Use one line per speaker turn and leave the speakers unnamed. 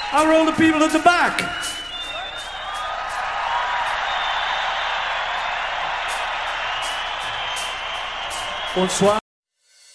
How are all the people at the back? Bonsoir.